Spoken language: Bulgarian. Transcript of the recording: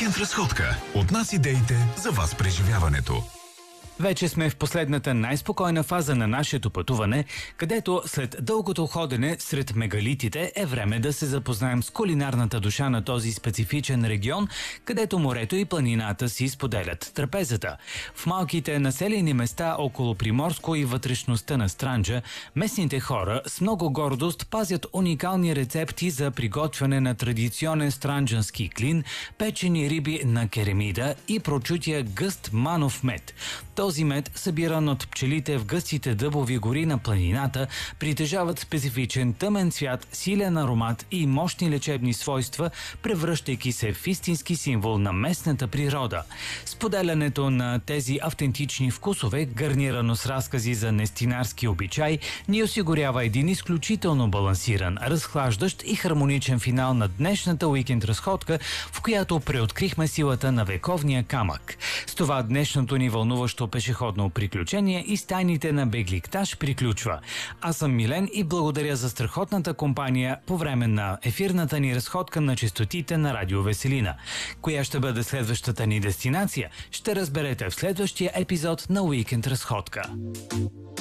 Уикенд разходка. От нас идеите, за вас преживяването. Вече сме в последната най-спокойна фаза на нашето пътуване, където след дългото ходене сред мегалитите е време да се запознаем с кулинарната душа на този специфичен регион, където морето и планината си споделят трапезата. В малките населени места около Приморско и вътрешността на Странджа, местните хора с много гордост пазят уникални рецепти за приготвяне на традиционен странджански клин, печени риби на керемида и прочутия гъст манов мед. Този мед, събиран от пчелите в гъстите дъбови гори на планината, притежават специфичен тъмен цвят, силен аромат и мощни лечебни свойства, превръщайки се в истински символ на местната природа. Споделянето на тези автентични вкусове, гарнирано с разкази за нестинарски обичай, ни осигурява един изключително балансиран, разхлаждащ и хармоничен финал на днешната уикенд разходка, в която преоткрихме силата на вековния камък. С това днешното ни вълнуващо пешеходно приключение и с тайните на Бегликтаж приключва. Аз съм Милен и благодаря за страхотната компания по време на ефирната ни разходка на честотите на Радио Веселина. Коя ще бъде следващата ни дестинация, ще разберете в следващия епизод на Уикенд разходка.